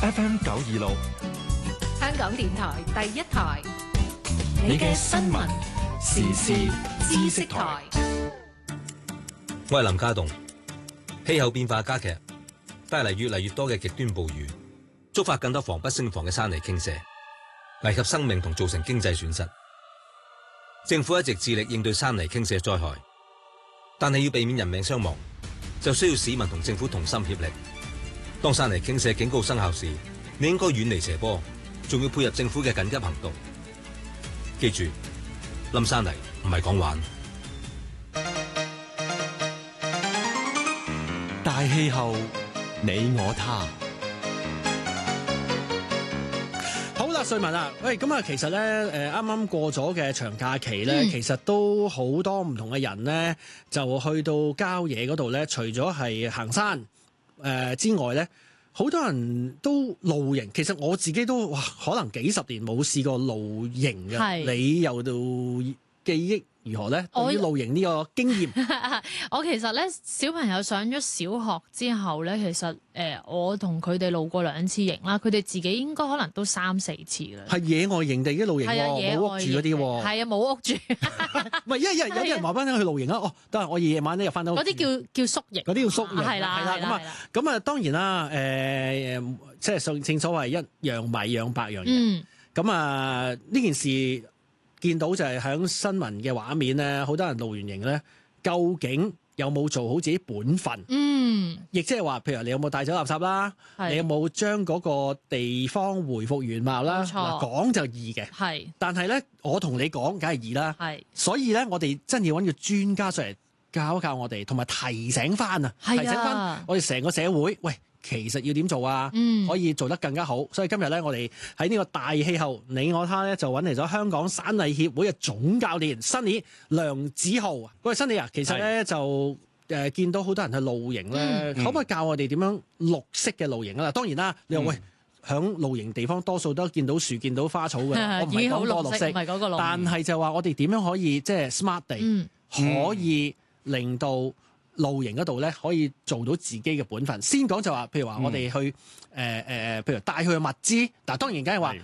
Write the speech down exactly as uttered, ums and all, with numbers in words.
F M 九二六， 香港電台第一台， 你嘅新聞時事知識台。 我係林家棟。氣候變化加劇，帶嚟越嚟越多嘅極端暴雨，觸發更多防不勝防嘅山泥傾瀉，危及生命同造成經濟損失。政府一直致力應對山泥傾瀉災害，但係要避免人命傷亡，就需要市民同政府同心協力。當山泥傾瀉警告生效時，你應該遠離斜坡，仲要配合政府嘅緊急行動。記住，冧山泥唔係講玩。 大氣候，你我他。 好啦，瑞文啊，喂，咁啊，其實咧，誒，啱啱過咗嘅長假期咧，嗯、其實都好多唔同嘅人咧，就去到郊野嗰度咧，除咗係行山誒、呃、之外咧，好多人都露營。其實我自己都哇，可能幾十年冇試過露營嘅，是你又到記憶如何咧？對於露營呢個經驗， 我其實咧小朋友上咗小學之後咧，其實誒、呃、我同佢哋露過兩次營啦，佢哋自己應該可能都三四次啦。係野外營地嘅露營喎，冇屋住嗰啲喎。 係啊，冇屋住。 唔係，因為有啲人話翻去露營啊，哦，得係我夜晚咧又翻到。 嗰啲叫叫宿營。 嗰啲叫宿營。 係啦，係啦， 咁啊，咁啊，當然啦，誒、呃，即係正所謂一樣米養百樣人。嗯。咁啊，呢件事。見到就係喺新聞嘅畫面咧，好多人露完營咧，究竟有冇做好自己本分？嗯，亦即係話，譬如你有冇帶走垃圾啦？是你有冇將嗰個地方回復原貌啦？嗱，講就易嘅，係是。但係咧，我同你講，梗係易啦。係是。所以咧，我哋真要揾個專家上嚟教一教我哋，同埋提醒翻啊，提醒翻我哋成個社會，喂。其實要點做啊？嗯、可以做得更加好。所以今日咧，我哋喺呢個大氣候你我他咧，就揾嚟咗香港山藝協會嘅總教練Sunny梁子浩。喂，Sunny啊，其實咧是就誒、呃、見到好多人去露營咧，嗯、可唔可以教我哋點樣綠色嘅露營啊？當然啦，你話、嗯、喂，響露營地方多數都見到樹、見到花草嘅，嗯、我唔係講多綠色，綠色但係就話我哋點樣可以即係 smart 地、嗯、可以令到露營嗰度咧，可以做到自己嘅本分。先講就話，譬如話我哋去誒誒、嗯呃，譬如帶去嘅物資，嗱當然梗係話